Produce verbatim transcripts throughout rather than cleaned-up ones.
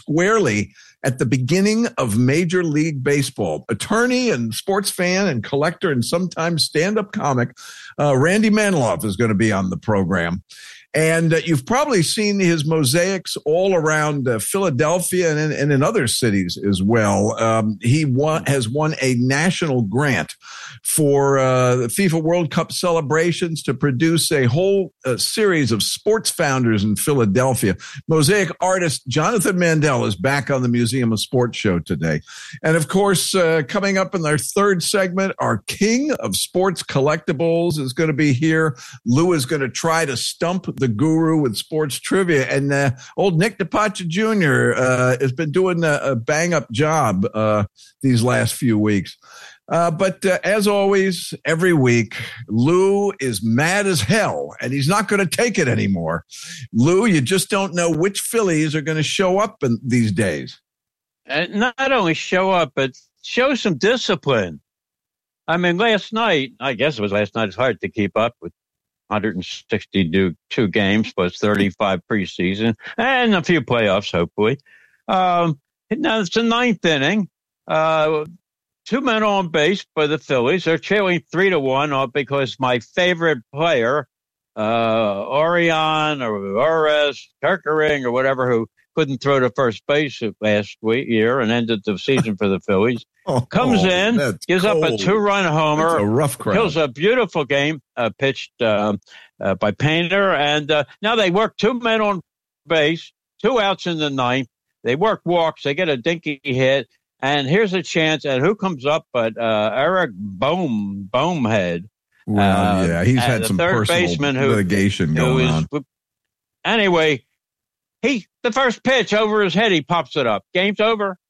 squarely at the beginning of Major League Baseball. Attorney and sports fan and collector and sometimes stand-up comic, uh, Randy Maniloff is going to be on the program. And uh, you've probably seen his mosaics all around uh, Philadelphia and in, and in other cities as well. Um, he won, has won a national grant for uh, the FIFA World Cup celebrations to produce a whole uh, series of sports founders in Philadelphia. Mosaic artist Jonathan Mandel is back on the Museum of Sports show today. And of course, uh, coming up in our third segment, our king of sports collectibles is going to be here. Lou is going to try to stump the guru with sports trivia, and uh, old Nick DiPace Junior Uh, has been doing a, a bang-up job uh, these last few weeks. Uh, but uh, as always, every week, Lou is mad as hell, and he's not going to take it anymore. Lou, you just don't know which Phillies are going to show up in these days. And not only show up, but show some discipline. I mean, last night, I guess it was last night, it's hard to keep up with one hundred sixty-two games plus thirty-five preseason and a few playoffs, hopefully. Um, now it's the ninth inning. Uh, two men on base for the Phillies. They're trailing three to one all because my favorite player, uh, Orion or Ores, Kirkering or whatever, who couldn't throw to first base last week year and ended the season for the Phillies. Oh, comes in, gives cold. up a two-run homer, that's a rough crowd. Kills a beautiful game uh, pitched uh, uh, by Painter, and uh, now they work two men on base, two outs in the ninth. They work walks, they get a dinky hit, and here's a chance. And who comes up but uh, Eric Bohm, Bohmhead? Well, uh, yeah, he's had some third personal baseman who, litigation going who is, on. Anyway, he the first pitch over his head, he pops it up. Game's over.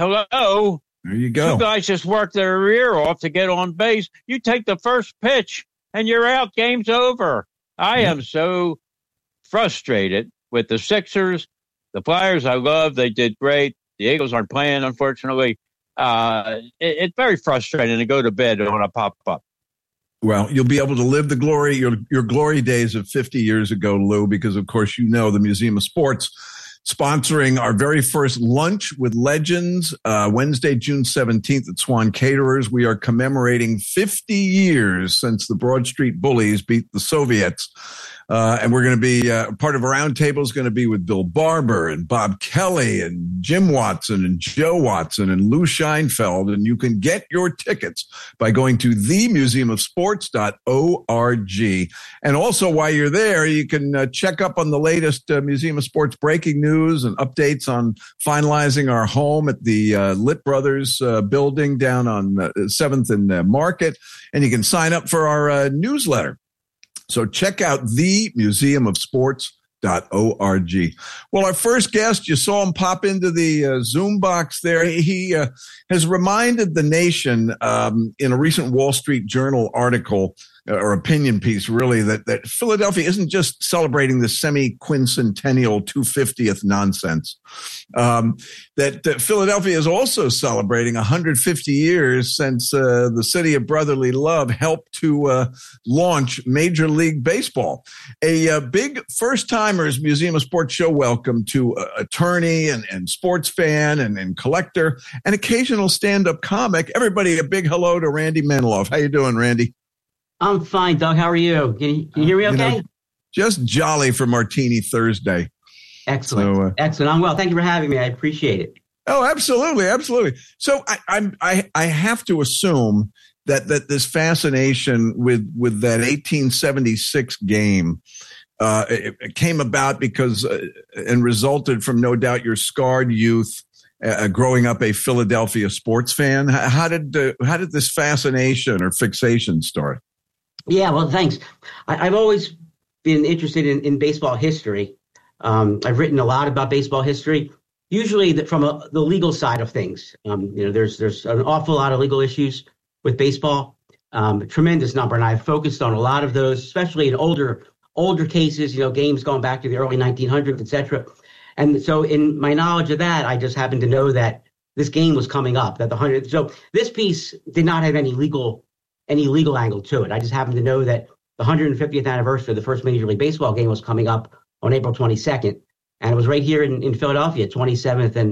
Hello. There you go. Two guys just worked their rear off to get on base. You take the first pitch and you're out. Game's over. I am so frustrated with the Sixers. The Flyers I love. They did great. The Eagles aren't playing, unfortunately. Uh, it, it's very frustrating to go to bed on a pop-up. Well, you'll be able to live the glory, your, your glory days of fifty years ago, Lou, because, of course, you know the Museum of Sports sponsoring our very first Lunch with Legends, uh, Wednesday, June seventeenth at Swan Caterers. We are commemorating fifty years since the Broad Street Bullies beat the Soviets. Uh, and we're going to be, uh, part of a roundtable is going to be with Bill Barber and Bob Kelly and Jim Watson and Joe Watson and Lou Scheinfeld. And you can get your tickets by going to the museum of sports dot org. And also while you're there, you can uh, check up on the latest uh, Museum of Sports breaking news and updates on finalizing our home at the uh, Lit Brothers uh, building down on uh, seventh and uh, Market. And you can sign up for our uh, newsletter. So check out the museum of sports dot org. Well, our first guest, you saw him pop into the uh, Zoom box there. He uh, has reminded the nation um, in a recent Wall Street Journal article uh, or opinion piece, really, that, that Philadelphia isn't just celebrating the semi-quincentennial two hundred fiftieth nonsense. Um, that uh, Philadelphia is also celebrating one hundred fifty years since uh, the city of brotherly love helped to uh, launch Major League Baseball. A uh, big first-timers Museum of Sports show welcome to uh, attorney and, and sports fan and, and collector and occasional stand-up comic. Everybody, a big hello to Randy Maniloff. How you doing, Randy? I'm fine, Doug. How are you? Can you, can you hear me okay? You know, just jolly for Martini Thursday. Excellent. So, uh, Excellent. I'm well. Thank you for having me. I appreciate it. Oh, absolutely. Absolutely. So I, I, I, I have to assume that, that this fascination with, with that eighteen seventy-six game uh, it, it came about because uh, and resulted from, no doubt, your scarred youth uh, growing up a Philadelphia sports fan. How did uh, how did this fascination or fixation start? Yeah, well, thanks. I, I've always been interested in, in baseball history. Um, I've written a lot about baseball history, usually the, from a, the legal side of things. Um, you know, there's there's an awful lot of legal issues with baseball, um, a tremendous number, and I've focused on a lot of those, especially in older older cases. You know, games going back to the early nineteen hundreds, et cetera. And so, in my knowledge of that, I just happened to know that this game was coming up. That the hundred. So this piece did not have any legal. any legal angle to it. I just happened to know that the one hundred fiftieth anniversary of the first Major League Baseball game was coming up on April twenty-second. And it was right here in, in Philadelphia, twenty-seventh and